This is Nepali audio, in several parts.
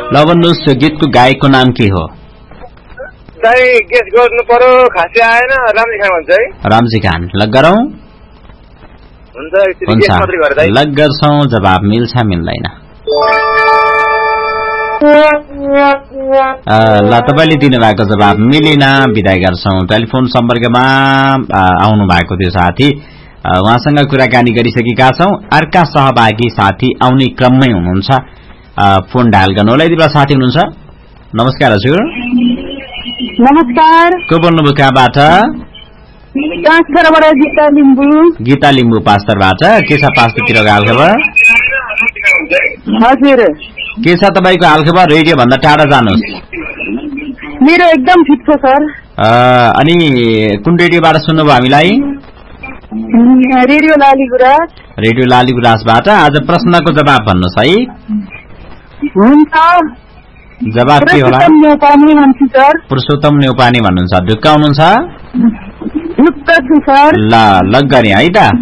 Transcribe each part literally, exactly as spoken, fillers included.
ल भन्नुहोस् यो गीतको गायकको नाम के हो? चाहिँ गेस गर्नु पर्यो, खासै आएन। रामजी खान भन्छ है। रामजी खान। लग गरौँ? हुन्छ, लग गर्छौँ। जवाब मिल्छ मिल्दैन? ल तपाईँले दिनुभएको जवाब मिलेन, बिदाई गर्छौँ। टेलिफोन सम्पर्कमा आउनु भएको थियो साथी, उहाँसँग कुराकानी गरिसकेका छौं। अर्का सहभागी साथी आउने क्रममै हुनुहुन्छ, फोन डायल गर्नु होला। यदि साथी हुनुहुन्छ, नमस्कार हजुर। नमस्कार। को बोल्नुभयो, कहाँबाट? गीता लिम्बू। गीता लिम्बू पास्टरबाट। के छ पास्टरतिरको हालखबर? हजुर। के छ तपाईँको हालखबर? रेडियो भन्दा टाढा जानुहोस्। मेरो एकदम ठिक छ सर। अनि कुन रेडियोबाट सुन्नुभयो हामीलाई? रेडियो लालीगुराँस। रेडियो लालीगुराँसबाट। आज प्रश्नको जवाब भन्नुहोस् है। हुन्छ। जवाब के होला? पुरुषोत्तम न्यौपाने भन्नुहुन्छ। ढुक्क हुनुहुन्छ? ल लग गरे है त।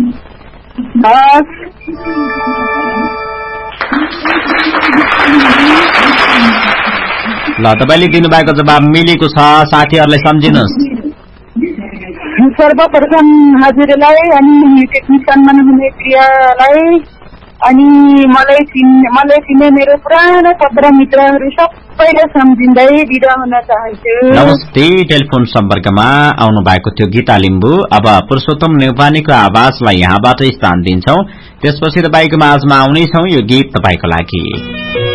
ल तपाईँले दिनुभएको जवाब मिलेको छ। साथीहरूलाई सम्झिनुहोस्। सर्वप्रथम हजुरलाई अनि टेक्निसियनमा हुने प्रियालाई अनि मलाई चिन्ने मलाई चिन्ने मेरो पुरानो पत्र मित्रहरू सबैलाई सम्झिँदै बिदा हुन चाहन्छु। नमस्ते। टेलिफोन सम्पर्कमा आउनु भएको थियो गीता लिम्बू। अब पुरुषोत्तम न्यौपानेको आवाजलाई यहाँबाट स्थान दिन्छौं। त्यसपछि तपाईँको माझमा आउनेछौं यो गीत तपाईँको लागि।